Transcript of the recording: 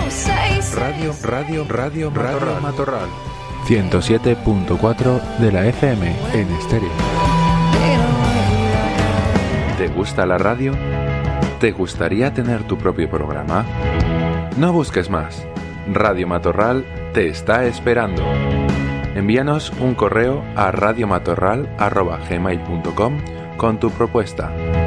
Radio Matorral 107.4 de la FM en estéreo. ¿Te gusta la radio? ¿Te gustaría tener tu propio programa? No busques más. Radio Matorral te está esperando. Envíanos un correo a radiomatorral@gmail.com con tu propuesta.